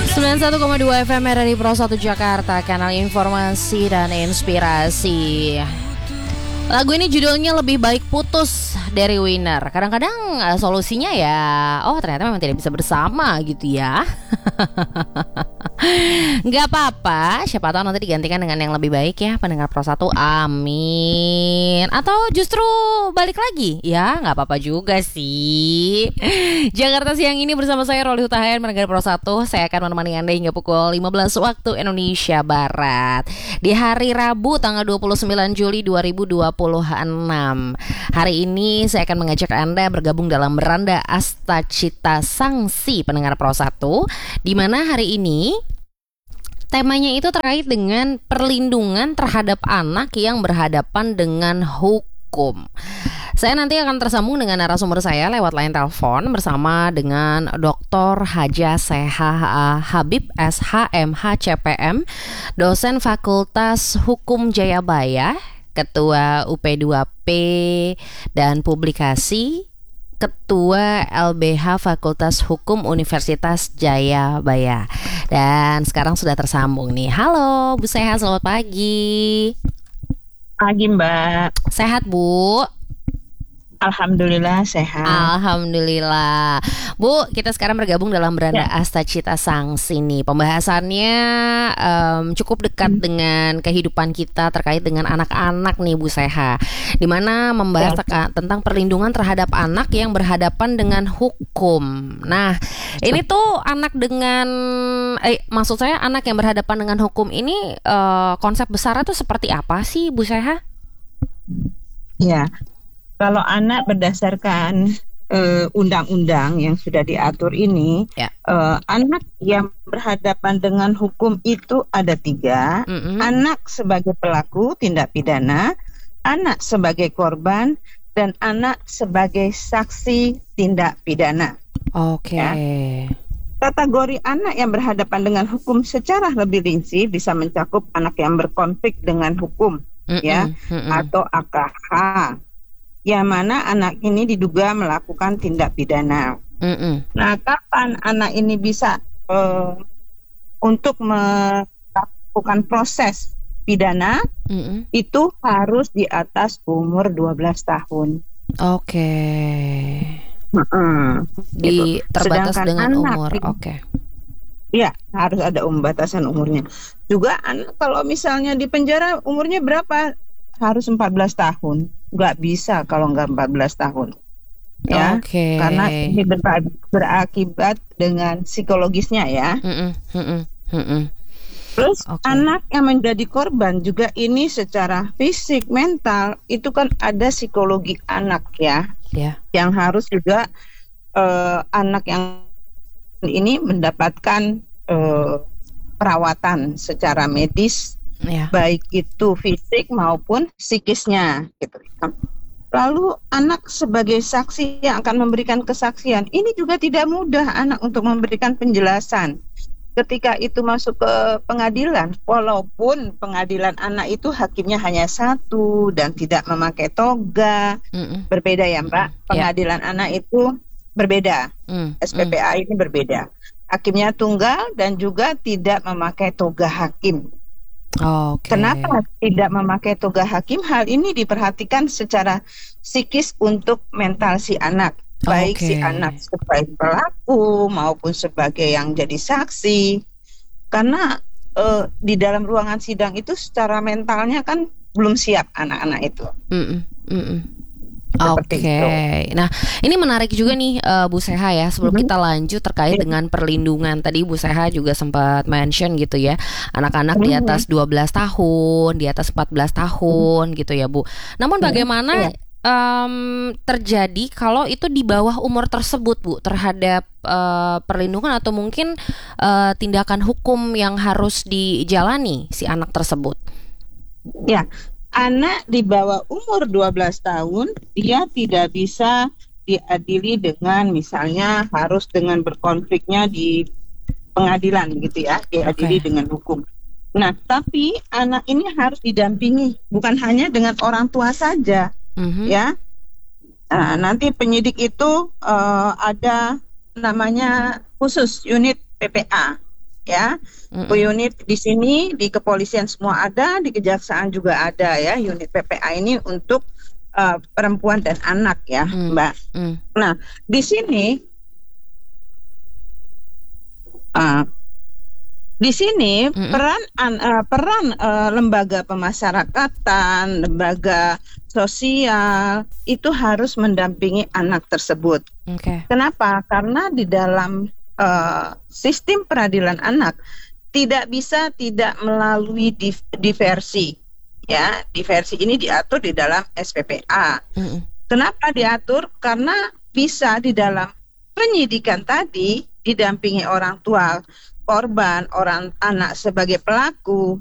91,2 FM RRI Pro 1 Jakarta, kanal informasi dan inspirasi. Lagu ini judulnya Lebih Baik Putus dari Winner. Kadang-kadang solusinya ya, ternyata memang tidak bisa bersama gitu ya. Nggak apa-apa, siapa tahu nanti digantikan dengan yang lebih baik ya pendengar Pro 1, amin. Atau justru balik lagi, ya nggak apa-apa juga sih. Jakarta siang ini bersama saya Roli Hutahayan, pendengar Pro 1. Saya akan menemani Anda hingga pukul 15 waktu Indonesia Barat. Di hari Rabu tanggal 29 Juli 2026. Hari ini saya akan mengajak Anda bergabung dalam Beranda Astacita Sangsi pendengar Pro 1, di mana hari ini temanya itu terkait dengan perlindungan terhadap anak yang berhadapan dengan hukum. Saya nanti akan tersambung dengan narasumber saya lewat line telepon bersama dengan Dr. Haja Seha Habib SHMH CPM, dosen Fakultas Hukum Jayabaya, Ketua UP2P dan Publikasi, Ketua LBH Fakultas Hukum Universitas Jayabaya. Dan sekarang sudah tersambung nih. Halo Bu Seha, selamat pagi. Pagi Mbak. Sehat Bu? Alhamdulillah sehat. Alhamdulillah. Bu, kita sekarang bergabung dalam Beranda Astacita Sangsi nih. Pembahasannya cukup dekat dengan kehidupan kita terkait dengan anak-anak nih Bu Seha, dimana membahas tentang perlindungan terhadap anak yang berhadapan dengan hukum. Nah, ini tuh anak dengan maksud saya anak yang berhadapan dengan hukum ini, konsep besarnya tuh seperti apa sih Bu Seha? Ya, kalau anak berdasarkan undang-undang yang sudah diatur ini, anak yang berhadapan dengan hukum itu ada 3. Anak sebagai pelaku tindak pidana, anak sebagai korban, dan anak sebagai saksi tindak pidana. Oke. Ya. Kategori anak yang berhadapan dengan hukum secara lebih rinci bisa mencakup anak yang berkonflik dengan hukum, atau AKH. Yang mana anak ini diduga melakukan tindak pidana. Nah, kapan anak ini bisa untuk melakukan proses pidana? Itu harus di atas umur 12 tahun. Oke. Terbatas sedangkan dengan anak umur. Oke. Ya, harus ada batasan umurnya. Juga anak kalau misalnya di penjara umurnya berapa? Harus 14 tahun. Nggak bisa kalau nggak 14 tahun. Ya, karena ini berakibat dengan psikologisnya ya. Terus anak yang menjadi korban juga ini secara fisik, mental, itu kan ada psikologi anak ya. Yang harus juga anak yang ini mendapatkan perawatan secara medis, baik itu fisik maupun psikisnya gitu. Lalu anak sebagai saksi yang akan memberikan kesaksian, ini juga tidak mudah anak untuk memberikan penjelasan ketika itu masuk ke pengadilan, walaupun pengadilan anak itu hakimnya hanya 1 dan tidak memakai toga. Berbeda ya Mbak, pengadilan anak itu berbeda, SPPA ini berbeda, hakimnya tunggal dan juga tidak memakai toga hakim. Kenapa tidak memakai toga hakim? Hal ini diperhatikan secara psikis untuk mental si anak, baik si anak sebagai pelaku maupun sebagai yang jadi saksi. Karena di dalam ruangan sidang itu secara mentalnya kan belum siap anak-anak itu. Nah, ini menarik juga nih Bu Seha ya. Sebelum kita lanjut terkait dengan perlindungan, tadi Bu Seha juga sempat mention gitu ya, anak-anak di atas 12 tahun, di atas 14 tahun gitu ya Bu. Namun bagaimana terjadi kalau itu di bawah umur tersebut Bu, terhadap perlindungan atau mungkin tindakan hukum yang harus dijalani si anak tersebut? Ya, anak di bawah umur 12 tahun dia tidak bisa diadili dengan misalnya harus dengan berkonfliknya di pengadilan gitu ya, diadili dengan hukum. Nah, tapi anak ini harus didampingi bukan hanya dengan orang tua saja, ya. Nah, nanti penyidik itu ada namanya khusus unit PPA ya. Unit di sini di kepolisian semua ada, di kejaksaan juga ada ya, unit PPA ini untuk perempuan dan anak ya, Mbak. Nah, di sini peran lembaga pemasyarakatan, lembaga sosial itu harus mendampingi anak tersebut. Kenapa? Karena di dalam sistem peradilan anak tidak bisa tidak melalui diversi. Ya, diversi ini diatur di dalam SPPA. Kenapa diatur? Karena bisa di dalam penyidikan tadi didampingi orang tua korban, orang anak sebagai pelaku,